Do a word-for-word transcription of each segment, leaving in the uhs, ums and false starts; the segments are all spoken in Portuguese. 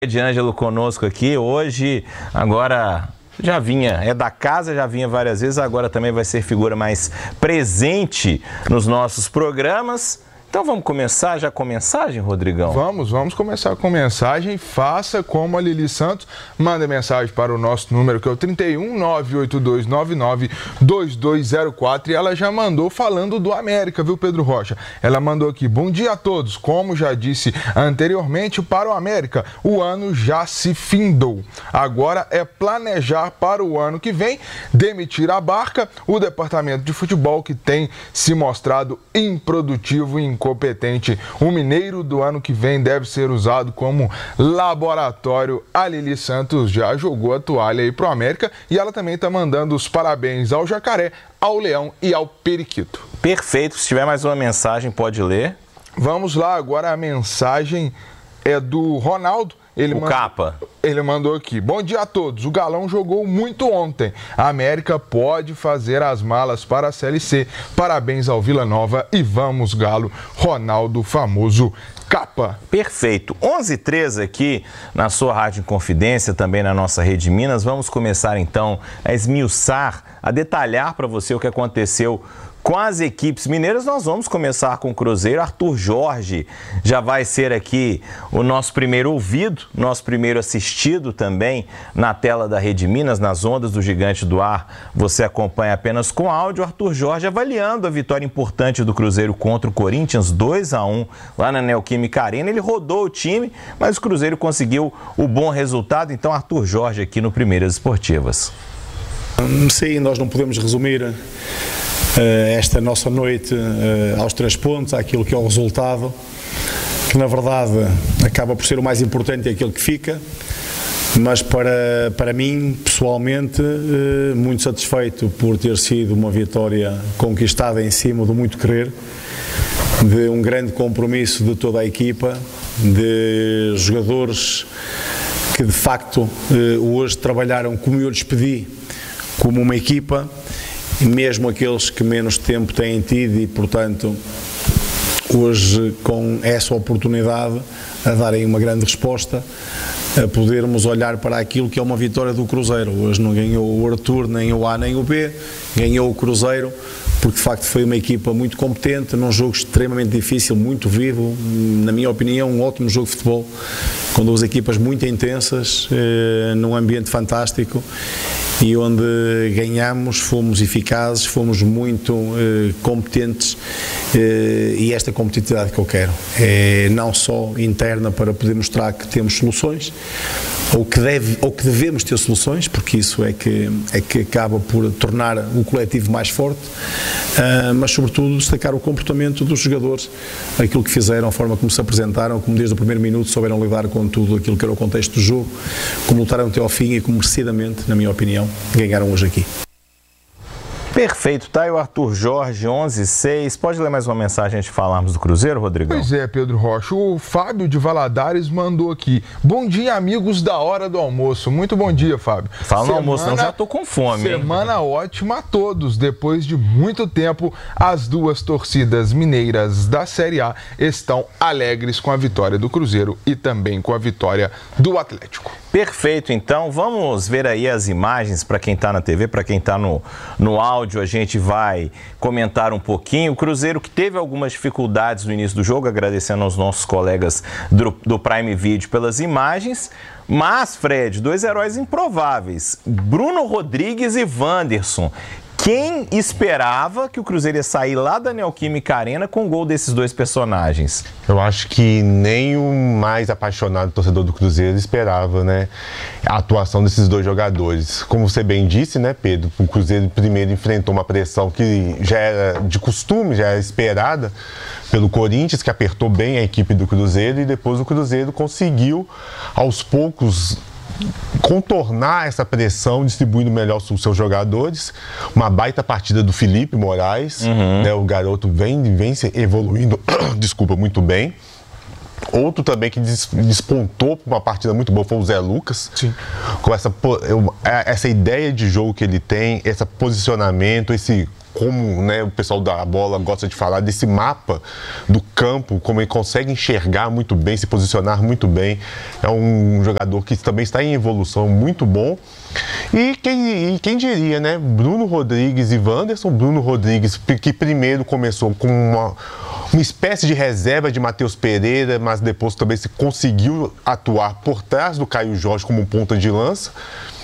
D'Angelo conosco aqui hoje, agora já vinha, é da casa, já vinha várias vezes, agora também vai ser figura mais presente nos nossos programas. Então vamos começar já com mensagem, Rodrigão? Vamos, vamos começar com mensagem. Faça como a Lili Santos, manda mensagem para o nosso número que é o trinta e um, nove oito dois nove nove, dois dois zero quatro, e ela já mandou falando do América, viu, Pedro Rocha? Ela mandou aqui: bom dia a todos. Como já disse anteriormente, para o América, o ano já se findou. Agora é planejar para o ano que vem, demitir a Barca, o departamento de futebol que tem se mostrado improdutivo e competente. O Mineiro do ano que vem deve ser usado como laboratório. A Lili Santos já jogou a toalha aí pro América e ela também tá mandando os parabéns ao Jacaré, ao Leão e ao Periquito. Perfeito. Se tiver mais uma mensagem, pode ler. Vamos lá, agora a mensagem é do Ronaldo. Ele o mand... Capa. Ele mandou aqui: bom dia a todos. O Galão jogou muito ontem. A América pode fazer as malas para a Série C. Parabéns ao Vila Nova e vamos, Galo. Ronaldo, famoso Capa. Perfeito. onze e treze aqui na sua Rádio Confidência, também na nossa Rede Minas. Vamos começar então a esmiuçar, a detalhar para você o que aconteceu com as equipes mineiras. Nós vamos começar com o Cruzeiro. Arthur Jorge já vai ser aqui o nosso primeiro ouvido, nosso primeiro assistido também na tela da Rede Minas, nas ondas do Gigante do Ar. Você acompanha apenas com áudio. Arthur Jorge avaliando a vitória importante do Cruzeiro contra o Corinthians, dois a um, lá na Neoquímica Arena. Ele rodou o time, mas o Cruzeiro conseguiu o bom resultado. Então, Arthur Jorge aqui no Primeiras Esportivas. Sim, nós não podemos resumir Uh, esta nossa noite uh, aos três pontos, àquilo que é o resultado, que na verdade acaba por ser o mais importante e aquilo que fica, mas para, para mim, pessoalmente, uh, muito satisfeito por ter sido uma vitória conquistada em cima do muito querer, de um grande compromisso de toda a equipa, de jogadores que de facto uh, hoje trabalharam como eu lhes pedi, como uma equipa, mesmo aqueles que menos tempo têm tido e, portanto, hoje com essa oportunidade a darem uma grande resposta, a podermos olhar para aquilo que é uma vitória do Cruzeiro. Hoje não ganhou o Arthur, nem o A nem o B, ganhou o Cruzeiro, porque de facto foi uma equipa muito competente, num jogo extremamente difícil, muito vivo, na minha opinião um ótimo jogo de futebol, com duas equipas muito intensas, eh, num ambiente fantástico, e onde ganhamos, fomos eficazes, fomos muito eh, competentes, eh, e esta competitividade que eu quero é não só interna para poder mostrar que temos soluções, ou que, deve, ou que devemos ter soluções, porque isso é que, é que acaba por tornar o coletivo mais forte, uh, mas sobretudo destacar o comportamento dos jogadores, aquilo que fizeram, a forma como se apresentaram, como desde o primeiro minuto souberam lidar com tudo aquilo que era o contexto do jogo, como lutaram até ao fim e como merecidamente, na minha opinião, ganharam hoje aqui. Perfeito, tá aí o Arthur Jorge, onze e seis. Pode ler mais uma mensagem antes de falarmos do Cruzeiro, Rodrigão? Pois é, Pedro Rocha. O Fábio de Valadares mandou aqui: bom dia, amigos da hora do almoço. Muito bom dia, Fábio. Fala no almoço, não, já tô com fome. Semana hein? ótima a todos. Depois de muito tempo, as duas torcidas mineiras da Série A estão alegres com a vitória do Cruzeiro e também com a vitória do Atlético. Perfeito, então vamos ver aí as imagens para quem está na T V, para quem está no, no áudio, a gente vai comentar um pouquinho. O Cruzeiro que teve algumas dificuldades no início do jogo, agradecendo aos nossos colegas do, do Prime Video pelas imagens, mas, Fred, dois heróis improváveis, Bruno Rodrigues e Wanderson. Quem esperava que o Cruzeiro ia sair lá da Neoquímica Arena com o gol desses dois personagens? Eu acho que nem o mais apaixonado torcedor do Cruzeiro esperava, né, a atuação desses dois jogadores. Como você bem disse, né, Pedro, o Cruzeiro primeiro enfrentou uma pressão que já era de costume, já era esperada pelo Corinthians, que apertou bem a equipe do Cruzeiro, e depois o Cruzeiro conseguiu, aos poucos, contornar essa pressão, distribuindo melhor os seus jogadores. Uma baita partida do Felipe Moraes, uhum. né, o garoto vem, vem se evoluindo, desculpa, muito bem. Outro também que despontou para uma partida muito boa foi o Zé Lucas. Sim. Com essa, essa ideia de jogo que ele tem, esse posicionamento, esse como, né, o pessoal da bola gosta de falar, desse mapa do campo, como ele consegue enxergar muito bem, se posicionar muito bem. É um jogador que também está em evolução, muito bom. E quem, e quem diria, né? Bruno Rodrigues e Wanderson. Bruno Rodrigues, que primeiro começou com uma, uma espécie de reserva de Matheus Pereira, mas depois também se conseguiu atuar por trás do Caio Jorge como ponta de lança.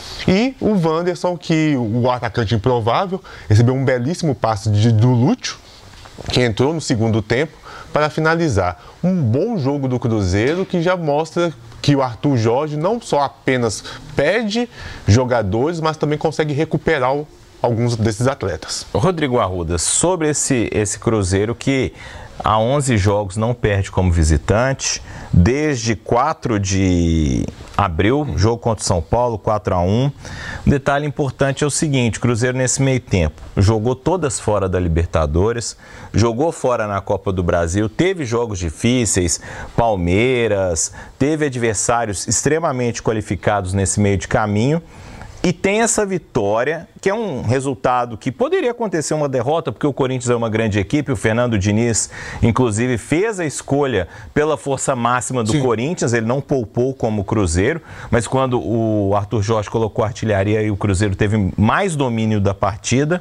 E o Wanderson, que o atacante improvável, recebeu um belíssimo passe de, do Lúcio, que entrou no segundo tempo para finalizar. Um bom jogo do Cruzeiro que já mostra que o Arthur Jorge não só apenas perde jogadores, mas também consegue recuperar o, alguns desses atletas. Rodrigo Arruda, sobre esse, esse Cruzeiro que há onze jogos não perde como visitante, desde quatro de abril, jogo contra o São Paulo, quatro a um. Um detalhe importante é o seguinte, o Cruzeiro nesse meio tempo jogou todas fora da Libertadores, jogou fora na Copa do Brasil, teve jogos difíceis, Palmeiras, teve adversários extremamente qualificados nesse meio de caminho. E tem essa vitória, que é um resultado que poderia acontecer uma derrota, porque o Corinthians é uma grande equipe, o Fernando Diniz, inclusive, fez a escolha pela força máxima do Sim. Corinthians, ele não poupou como o Cruzeiro, mas quando o Arthur Jorge colocou a artilharia e o Cruzeiro teve mais domínio da partida,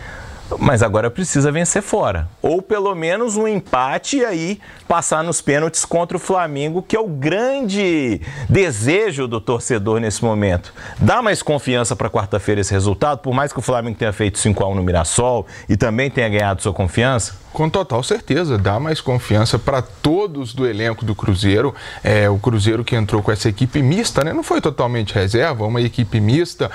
mas agora precisa vencer fora. Ou pelo menos um empate e aí passar nos pênaltis contra o Flamengo, que é o grande desejo do torcedor nesse momento. Dá mais confiança para quarta-feira esse resultado, por mais que o Flamengo tenha feito cinco a um no Mirassol e também tenha ganhado sua confiança? Com total certeza, dá mais confiança para todos do elenco do Cruzeiro. É, o Cruzeiro que entrou com essa equipe mista, né? Não foi totalmente reserva, uma equipe mista.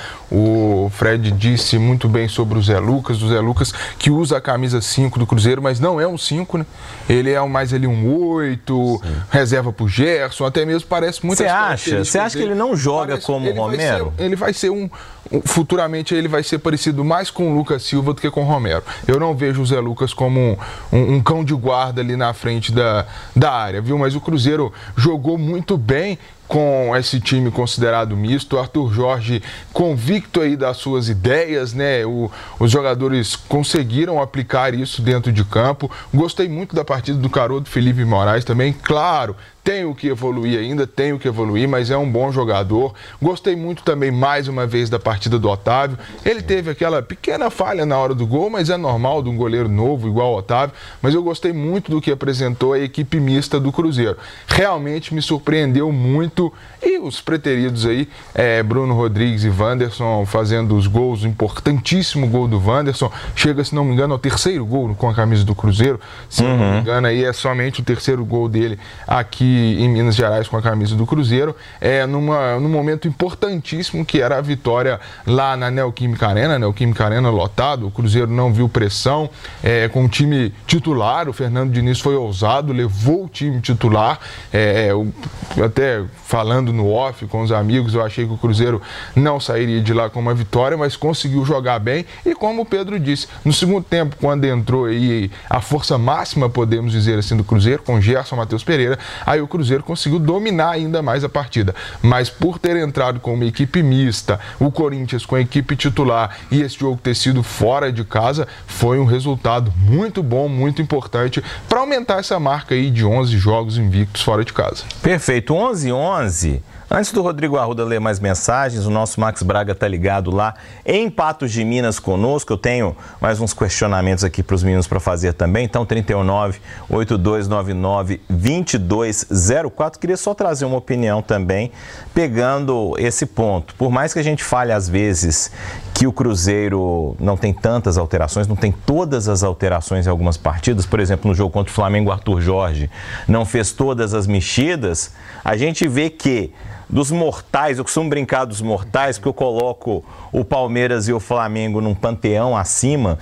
O Fred disse muito bem sobre o Zé Lucas, o Zé Lucas que usa a camisa cinco do Cruzeiro, mas não é um cinco, né? Ele é mais ali um oito, Sim. reserva pro Gerson, até mesmo parece muito... Você acha? Você acha que ele não joga parece, como o Romero? Vai ser, ele vai ser um... Futuramente ele vai ser parecido mais com o Lucas Silva do que com o Romero. Eu não vejo o Zé Lucas como um, um, um cão de guarda ali na frente da, da área, viu? Mas o Cruzeiro jogou muito bem com esse time considerado misto. O Arthur Jorge convicto aí das suas ideias, né? O, os jogadores conseguiram aplicar isso dentro de campo. Gostei muito da partida do Caroto Felipe Moraes também. Claro, tem o que evoluir ainda, tem o que evoluir, mas é um bom jogador. Gostei muito também, mais uma vez, da partida do Otávio. Ele teve aquela pequena falha na hora do gol, mas é normal de um goleiro novo igual o Otávio. Mas eu gostei muito do que apresentou a equipe mista do Cruzeiro. Realmente me surpreendeu muito. E os preteridos aí, é, Bruno Rodrigues e Wanderson fazendo os gols, importantíssimo gol do Wanderson. Chega, se não me engano, ao terceiro gol com a camisa do Cruzeiro. Se uhum. não me engano, aí é somente o terceiro gol dele aqui em Minas Gerais com a camisa do Cruzeiro, é numa, num momento importantíssimo que era a vitória lá na Neoquímica Arena, Neoquímica Arena lotado, o Cruzeiro não viu pressão, é, com o time titular, o Fernando Diniz foi ousado, levou o time titular, é, eu, até falando no off com os amigos, eu achei que o Cruzeiro não sairia de lá com uma vitória, mas conseguiu jogar bem e como o Pedro disse, no segundo tempo, quando entrou aí a força máxima, podemos dizer assim, do Cruzeiro, com Gerson, Matheus Pereira, aí o Cruzeiro conseguiu dominar ainda mais a partida. Mas por ter entrado com uma equipe mista, o Corinthians com a equipe titular e esse jogo ter sido fora de casa, foi um resultado muito bom, muito importante para aumentar essa marca aí de onze jogos invictos fora de casa. Perfeito, onze a onze. Antes do Rodrigo Arruda ler mais mensagens, o nosso Max Braga tá ligado lá em Patos de Minas conosco. Eu tenho mais uns questionamentos aqui para os meninos para fazer também. Então, trinta e nove, oitenta e dois noventa e nove, vinte e dois zero quatro. Queria só trazer uma opinião também, pegando esse ponto. Por mais que a gente fale às vezes que o Cruzeiro não tem tantas alterações, não tem todas as alterações em algumas partidas, por exemplo, no jogo contra o Flamengo, o Arthur Jorge não fez todas as mexidas, a gente vê que dos mortais, eu costumo brincar dos mortais, porque eu coloco o Palmeiras e o Flamengo num panteão acima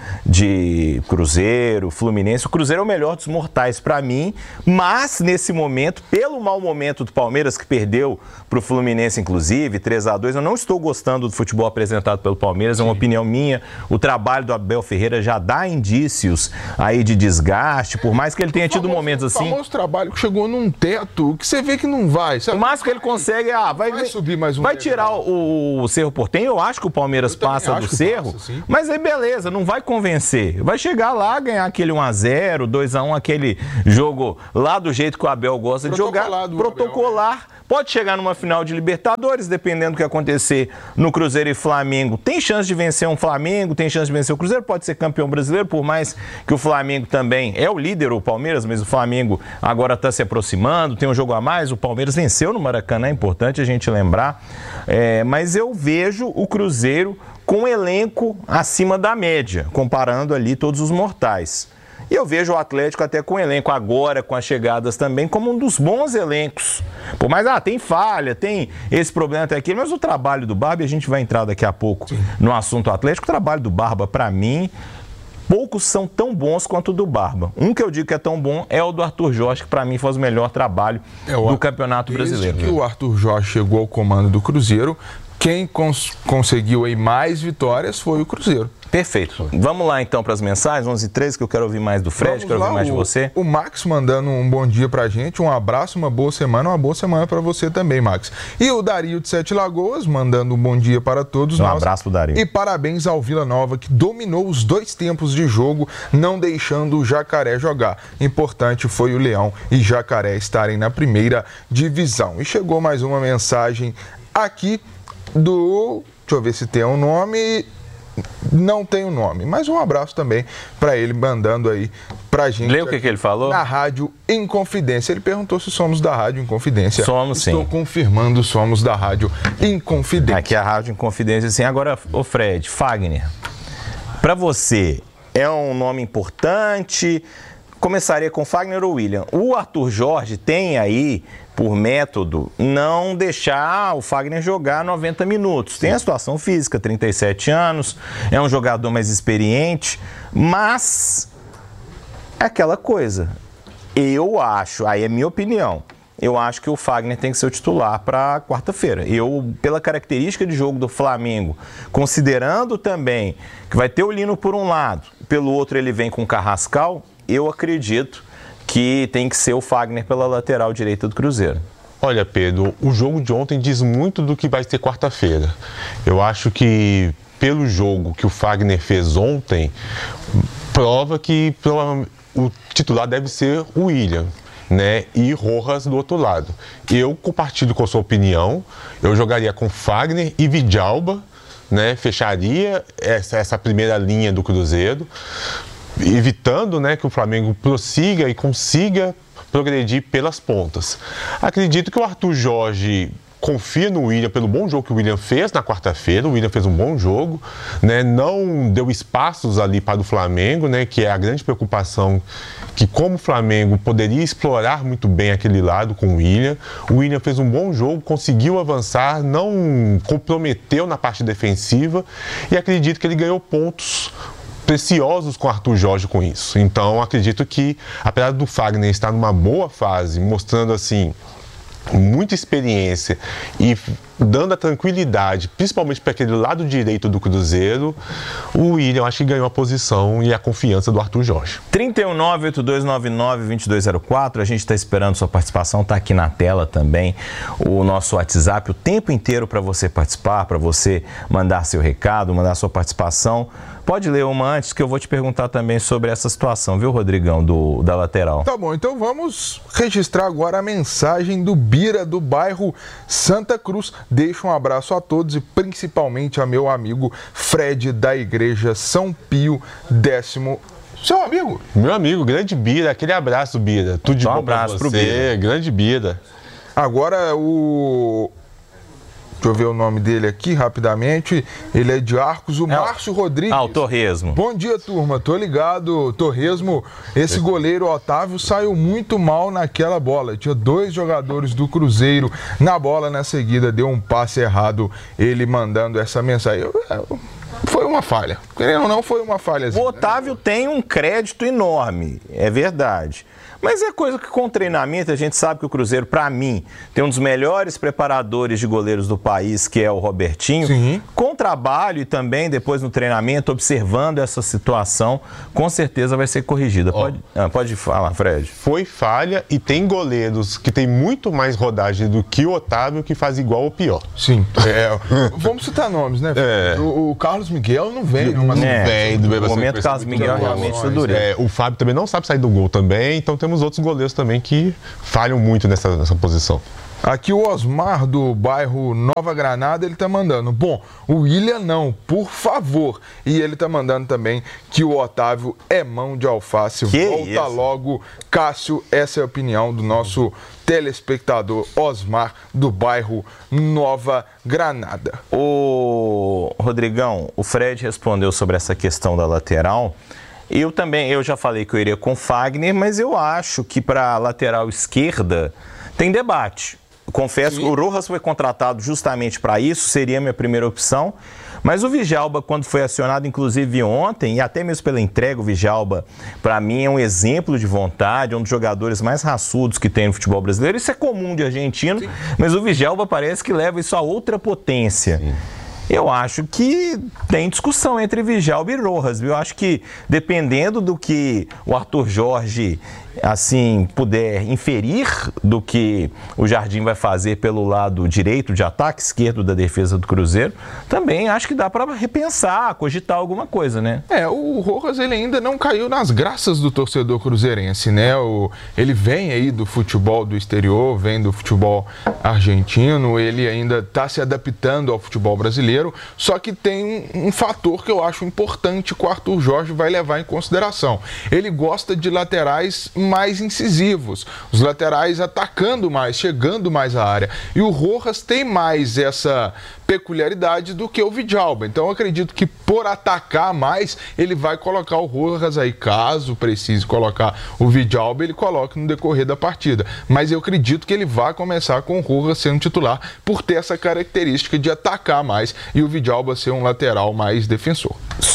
de Cruzeiro, Fluminense. O Cruzeiro é o melhor dos mortais para mim, mas nesse momento, pelo mau momento do Palmeiras, que perdeu para o Fluminense, inclusive, três a dois, eu não estou gostando do futebol apresentado pelo Palmeiras. Palmeiras, é uma opinião minha. O trabalho do Abel Ferreira já dá indícios aí de desgaste, por mais que ele tenha tido famoso, momentos assim. O famoso trabalho que chegou num teto, que você vê que não vai. Sabe? O máximo que ele consegue, ah, vai, vai subir mais um vai degrau. tirar o, o Cerro Porteño. Eu acho que o Palmeiras Eu passa do acho que Cerro, passa, sim. mas aí beleza, não vai convencer. Vai chegar lá, ganhar aquele um a zero, dois a um, aquele jogo lá do jeito que o Abel gosta de jogar, protocolar. Abel. Pode chegar numa final de Libertadores, dependendo do que acontecer no Cruzeiro e Flamengo. Tem chance de vencer um Flamengo, tem chance de vencer o Cruzeiro, pode ser campeão brasileiro, por mais que o Flamengo também é o líder, o Palmeiras, mas o Flamengo agora está se aproximando, tem um jogo a mais, o Palmeiras venceu no Maracanã, é importante a gente lembrar. É, mas eu vejo o Cruzeiro com um elenco acima da média, comparando ali todos os mortais. E eu vejo o Atlético até com o elenco agora, com as chegadas também, como um dos bons elencos. Por mais, ah, tem falha, tem esse problema até aqui, mas o trabalho do Barba, e a gente vai entrar daqui a pouco Sim. no assunto Atlético, o trabalho do Barba, para mim, poucos são tão bons quanto o do Barba. Um que eu digo que é tão bom é o do Arthur Jorge, que para mim faz o melhor trabalho é, o, do Campeonato Brasileiro. Desde que o Arthur Jorge chegou ao comando do Cruzeiro, quem cons- conseguiu aí mais vitórias foi o Cruzeiro. Perfeito. Vamos lá então para as mensagens, onze e treze, que eu quero ouvir mais do Fred, Vamos quero lá, ouvir mais o, de você. O Max mandando um bom dia pra gente, um abraço, uma boa semana, uma boa semana para você também, Max. E o Dario de Sete Lagoas mandando um bom dia para todos um nós. Um abraço pro Dario. E parabéns ao Vila Nova, que dominou os dois tempos de jogo, não deixando o Jacaré jogar. Importante foi o Leão e Jacaré estarem na primeira divisão. E chegou mais uma mensagem aqui do... Deixa eu ver se tem um nome... Não tem o um nome, mas um abraço também para ele, mandando aí pra gente. Lê o que, que ele falou? Na Rádio Inconfidência. Ele perguntou se somos da Rádio Inconfidência. Somos, sim. Estou confirmando, somos da Rádio Inconfidência. Aqui é a Rádio Inconfidência, sim. Agora, ô Fred, Fagner, para você, é um nome importante? Começaria com Fagner ou William? O Arthur Jorge tem aí, por método, não deixar o Fagner jogar noventa minutos. Tem a situação física, trinta e sete anos, é um jogador mais experiente, mas é aquela coisa. Eu acho, aí é minha opinião, eu acho que o Fagner tem que ser o titular para quarta-feira. Eu, pela característica de jogo do Flamengo, considerando também que vai ter o Lino por um lado, pelo outro ele vem com o Carrascal, eu acredito que tem que ser o Fagner pela lateral direita do Cruzeiro. Olha, Pedro, o jogo de ontem diz muito do que vai ser quarta-feira. Eu acho que, pelo jogo que o Fagner fez ontem, prova que o titular deve ser o William, né? E Rojas do outro lado. Eu compartilho com a sua opinião, eu jogaria com Fagner e Vidalba, né? Fecharia essa, essa primeira linha do Cruzeiro, evitando, né, que o Flamengo prossiga e consiga progredir pelas pontas. Acredito que o Arthur Jorge confia no William pelo bom jogo que o William fez na quarta-feira. O William fez um bom jogo, né, não deu espaços ali para o Flamengo, né, que é a grande preocupação, que como o Flamengo poderia explorar muito bem aquele lado com o William. O William fez um bom jogo, conseguiu avançar, não comprometeu na parte defensiva e acredito que ele ganhou pontos preciosos com o Arthur Jorge com isso. Então, acredito que, apesar do Fagner estar numa boa fase, mostrando, assim, muita experiência e dando a tranquilidade, principalmente para aquele lado direito do Cruzeiro, o William acho que ganhou a posição e a confiança do Arthur Jorge. trinta e um, nove oito dois nove nove, dois dois zero quatro, a gente está esperando sua participação, está aqui na tela também o nosso WhatsApp, o tempo inteiro para você participar, para você mandar seu recado, mandar sua participação. Pode ler uma antes, que eu vou te perguntar também sobre essa situação, viu, Rodrigão, do, da lateral. Tá bom, então vamos registrar agora a mensagem do Bira, do bairro Santa Cruz. Deixo um abraço a todos e principalmente a meu amigo Fred, da Igreja São Pio décimo. Seu amigo? Meu amigo, grande Bira, aquele abraço, Bira. Tudo de bom um abraço pra pro você, Bira. Grande Bira. Agora o... Deixa eu ver o nome dele aqui rapidamente. Ele é de Arcos, o é Márcio Rodrigues. Ah, o Torresmo. Bom dia, turma. Tô ligado. Torresmo, esse goleiro Otávio saiu muito mal naquela bola. Tinha dois jogadores do Cruzeiro na bola, na seguida deu um passe errado. Ele mandando essa mensagem. Eu, eu, foi uma falha. Querendo ou não, foi uma falha. O Otávio tem um crédito enorme, é verdade. Mas é coisa que com treinamento a gente sabe que o Cruzeiro, para mim, tem um dos melhores preparadores de goleiros do país, que é o Robertinho. Sim. Com trabalho e também depois no treinamento, observando essa situação, com certeza vai ser corrigida. Ó, Pode, ah, pode falar, Fred. Foi falha e tem goleiros que tem muito mais rodagem do que o Otávio, que faz igual ou pior. Sim. É, vamos citar nomes, né? É. O, o Carlos Miguel não vem. Não, mas É, vem do no momento, Carlos Miguel realmente está dureza. É, o Fábio também não sabe sair do gol também, então temos outros goleiros também que falham muito nessa, nessa posição. Aqui o Osmar, do bairro Nova Granada, ele tá mandando: bom, o William não, por favor. E ele tá mandando também que o Otávio é mão de alface. Que Volta isso? logo, Cássio. Essa é a opinião do nosso telespectador Osmar, do bairro Nova Granada. O Rodrigão, o Fred respondeu sobre essa questão da lateral. Eu também, eu já falei que eu iria com Fagner, mas eu acho que para a lateral esquerda tem debate. Confesso Sim. que o Rojas foi contratado justamente para isso, seria a minha primeira opção. Mas o Villalba, quando foi acionado, inclusive ontem, e até mesmo pela entrega, o Villalba, para mim, é um exemplo de vontade, é um dos jogadores mais raçudos que tem no futebol brasileiro. Isso é comum de argentino, Sim. mas o Villalba parece que leva isso a outra potência. Sim. Eu acho que tem discussão entre Villalba e Rojas, viu? Eu acho que, dependendo do que o Arthur Jorge, assim, puder inferir do que o Jardim vai fazer pelo lado direito de ataque, esquerdo da defesa do Cruzeiro, também acho que dá para repensar, cogitar alguma coisa, né? É, o Rojas, ele ainda não caiu nas graças do torcedor cruzeirense, né? O, ele vem aí do futebol do exterior, vem do futebol argentino, ele ainda está se adaptando ao futebol brasileiro, só que tem um, um fator que eu acho importante que o Arthur Jorge vai levar em consideração. Ele gosta de laterais mais incisivos, os laterais atacando mais, chegando mais à área. E o Rojas tem mais essa peculiaridade do que o Villalba. Então eu acredito que por atacar mais, ele vai colocar o Rojas aí, caso precise colocar o Villalba, ele coloca no decorrer da partida. Mas eu acredito que ele vai começar com o Rojas sendo titular, por ter essa característica de atacar mais e o Villalba ser um lateral mais defensor.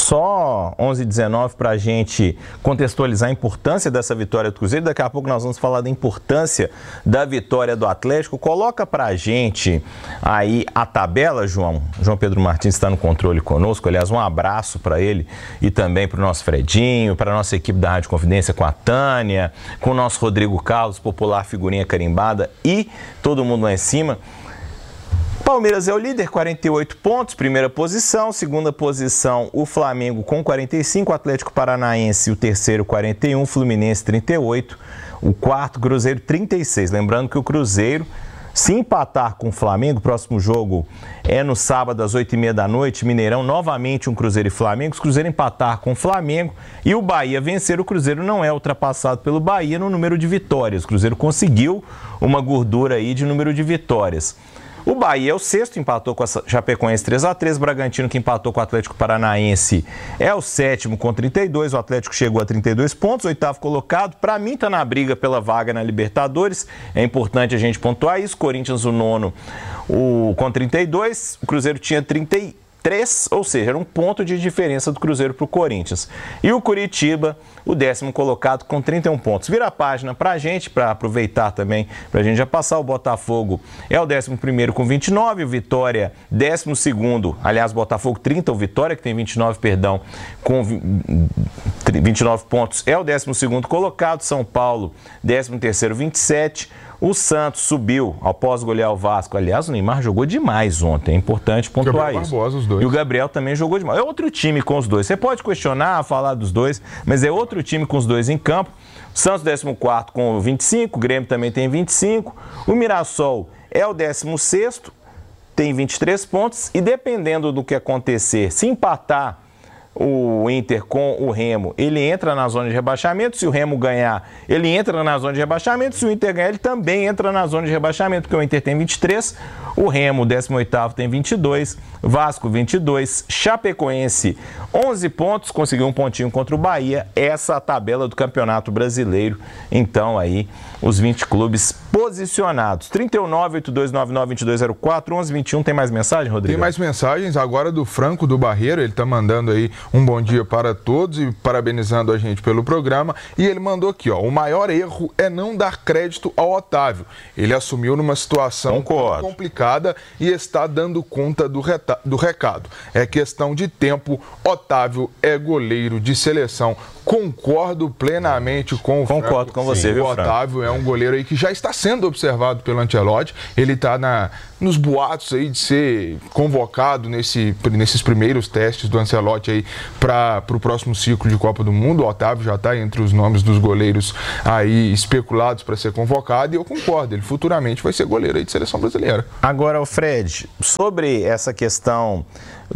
Só onze e dezenove para a gente contextualizar a importância dessa vitória do Cruzeiro. Daqui a pouco nós vamos falar da importância da vitória do Atlético. Coloca para a gente aí a tabela, João. João Pedro Martins está no controle conosco. Aliás, um abraço para ele e também para o nosso Fredinho, para a nossa equipe da Rádio Confidência com a Tânia, com o nosso Rodrigo Carlos, popular figurinha carimbada e todo mundo lá em cima. Palmeiras é o líder, quarenta e oito pontos, primeira posição. Segunda posição, o Flamengo com quarenta e cinco, o Atlético Paranaense, o terceiro, quarenta e um, Fluminense, trinta e oito, o quarto, Cruzeiro, trinta e seis. Lembrando que o Cruzeiro, se empatar com o Flamengo, o próximo jogo é no sábado às oito e meia da noite, Mineirão, novamente um Cruzeiro e Flamengo. Se o Cruzeiro empatar com o Flamengo e o Bahia vencer, o Cruzeiro não é ultrapassado pelo Bahia no número de vitórias. O Cruzeiro conseguiu uma gordura aí de número de vitórias. O Bahia é o sexto, empatou com a Chapecoense três a três. Bragantino, que empatou com o Atlético Paranaense, é o sétimo com trinta e dois. O Atlético chegou a trinta e dois pontos, oitavo colocado. Para mim, está na briga pela vaga na Libertadores. É importante a gente pontuar isso. Corinthians, o nono, o, com trinta e dois. O Cruzeiro tinha trinta e três, ou seja, era um ponto de diferença do Cruzeiro para o Corinthians. E o Curitiba, o décimo colocado, com trinta e um pontos. Vira a página para a gente, para aproveitar também, para a gente já passar. O Botafogo é o décimo primeiro com vinte e nove, o Vitória, décimo segundo, aliás, Botafogo trinta, o Vitória, que tem vinte e nove, perdão, com vinte e nove pontos, é o décimo segundo colocado. São Paulo, décimo terceiro, vinte e sete. O Santos subiu após golear o Vasco. Aliás, o Neymar jogou demais ontem, é importante pontuar Gabriel isso. Barbosa, os dois. E o Gabriel também jogou demais. É outro time com os dois. Você pode questionar, falar dos dois, mas é outro time com os dois em campo. O Santos, décimo quarto com vinte e cinco, o Grêmio também tem vinte e cinco. O Mirassol é o décimo sexto, tem vinte e três pontos. E dependendo do que acontecer, se empatar o Inter com o Remo, ele entra na zona de rebaixamento. Se o Remo ganhar, ele entra na zona de rebaixamento. Se o Inter ganhar, ele também entra na zona de rebaixamento, porque o Inter tem vinte e três, o Remo, décimo oitavo, tem vinte e dois, Vasco, vinte e dois, Chapecoense, onze pontos, conseguiu um pontinho contra o Bahia. Essa é a tabela do Campeonato Brasileiro. Então, aí, os vinte clubes posicionados. trinta e nove, oitenta e dois, noventa e nove, vinte e dois zero quatro, onze vinte e um. Tem mais mensagem, Rodrigo? Tem mais mensagens agora do Franco do Barreiro. Ele tá mandando aí um bom dia para todos e parabenizando a gente pelo programa. E ele mandou aqui, ó, o maior erro é não dar crédito ao Otávio. Ele assumiu numa situação Concordo. complicada e está dando conta do, reta- do recado. É questão de tempo. Otávio é goleiro de seleção. Concordo plenamente com o Concordo Franco. com você, Sim, viu, o Otávio é um goleiro aí que já está sendo observado pelo Ancelotti. Ele está na, nos boatos aí de ser convocado nesse, nesses primeiros testes do Ancelotti aí para o próximo ciclo de Copa do Mundo. O Otávio já está entre os nomes dos goleiros aí especulados para ser convocado e eu concordo, ele futuramente vai ser goleiro aí de seleção brasileira. Agora, o Fred, sobre essa questão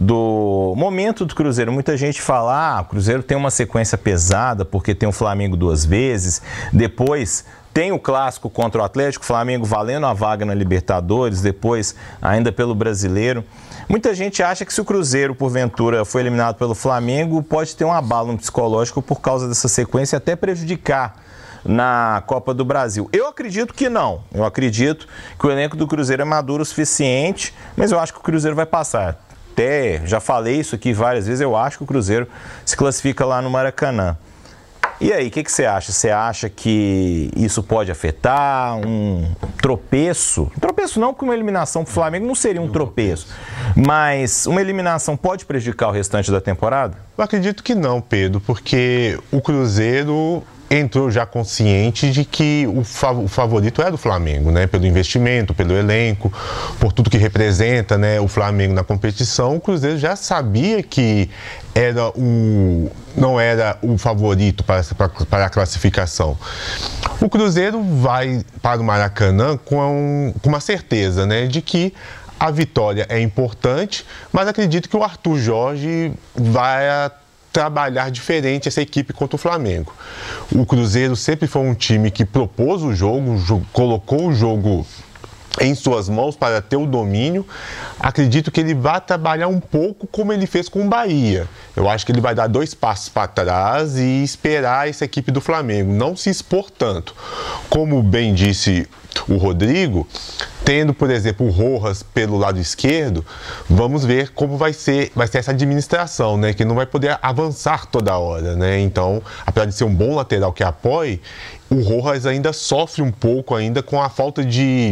do momento do Cruzeiro, muita gente fala, ah, o Cruzeiro tem uma sequência pesada porque tem o Flamengo duas vezes, depois tem o clássico contra o Atlético, o Flamengo valendo a vaga na Libertadores, depois ainda pelo Brasileiro. Muita gente acha que se o Cruzeiro, porventura, for eliminado pelo Flamengo, pode ter um abalo psicológico por causa dessa sequência e até prejudicar na Copa do Brasil. Eu acredito que não. Eu acredito que o elenco do Cruzeiro é maduro o suficiente, mas eu acho que o Cruzeiro vai passar. Até já falei isso aqui várias vezes, eu acho que o Cruzeiro se classifica lá no Maracanã. E aí, o que, que você acha? Você acha que isso pode afetar um tropeço? Um tropeço não, porque uma eliminação para o Flamengo não seria um tropeço. Mas uma eliminação pode prejudicar o restante da temporada? Eu acredito que não, Pedro, porque o Cruzeiro entrou já consciente de que o, fav- o favorito era o Flamengo, né? Pelo investimento, pelo elenco, por tudo que representa, né, o Flamengo na competição. O Cruzeiro já sabia que era o, não era o favorito para, para, para a classificação. O Cruzeiro vai para o Maracanã com, com uma certeza, né, de que a vitória é importante, mas acredito que o Arthur Jorge vai trabalhar diferente essa equipe contra o Flamengo. O Cruzeiro sempre foi um time que propôs o jogo, jo- colocou o jogo em suas mãos para ter o domínio. Acredito que ele vai trabalhar um pouco como ele fez com o Bahia. Eu acho que ele vai dar dois passos para trás e esperar essa equipe do Flamengo, não se expor tanto. Como bem disse o Rodrigo, tendo, por exemplo, o Rojas pelo lado esquerdo, vamos ver como vai ser, vai ser essa administração, né? Que não vai poder avançar toda hora, né? Então, apesar de ser um bom lateral que apoie, o Rojas ainda sofre um pouco ainda com a falta de,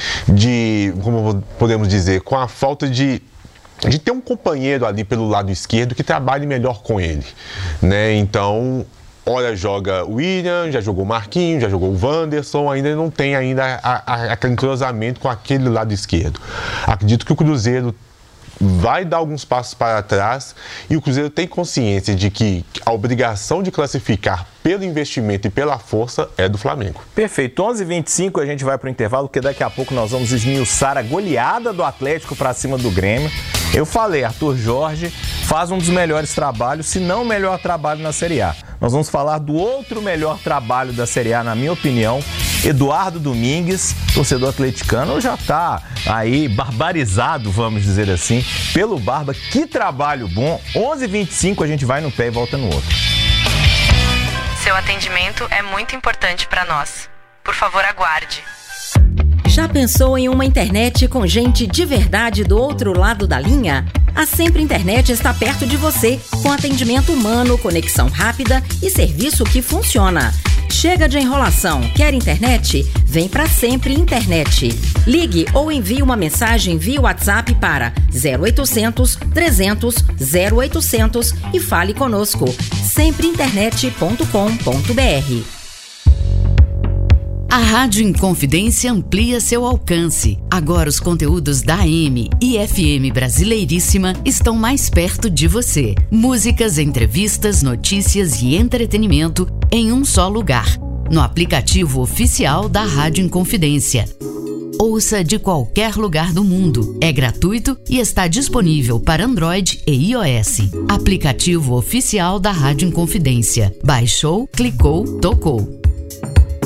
de como podemos dizer, com a falta de de ter um companheiro ali pelo lado esquerdo que trabalhe melhor com ele, né? Então, ora joga o William, já jogou o Marquinhos, já jogou o Wanderson, ainda não tem ainda a, a, aquele entrosamento com aquele lado esquerdo. Acredito que o Cruzeiro vai dar alguns passos para trás e o Cruzeiro tem consciência de que a obrigação de classificar pelo investimento e pela força é do Flamengo. Perfeito. onze e vinte e cinco a gente vai para o intervalo, porque daqui a pouco nós vamos esmiuçar a goleada do Atlético para cima do Grêmio. Eu falei, Arthur Jorge faz um dos melhores trabalhos, se não o melhor trabalho na Série A. Nós vamos falar do outro melhor trabalho da Série A, na minha opinião, Eduardo Domingues, torcedor atleticano, já está aí barbarizado, vamos dizer assim, pelo Barba. Que trabalho bom. onze e vinte e cinco a gente vai no pé e volta no outro. Seu atendimento é muito importante para nós. Por favor, aguarde. Já pensou em uma internet com gente de verdade do outro lado da linha? A Sempre Internet está perto de você, com atendimento humano, conexão rápida e serviço que funciona. Chega de enrolação. Quer internet? Vem pra Sempre Internet. Ligue ou envie uma mensagem via WhatsApp para zero oitocentos, trezentos, zero oitocentos e fale conosco. sempre internet ponto com ponto b r. A Rádio Inconfidência amplia seu alcance. Agora os conteúdos da A M e F M Brasileiríssima estão mais perto de você. Músicas, entrevistas, notícias e entretenimento em um só lugar. No aplicativo oficial da Rádio Inconfidência. Ouça de qualquer lugar do mundo. É gratuito e está disponível para Android e iOS. Aplicativo oficial da Rádio Inconfidência. Baixou, clicou, tocou.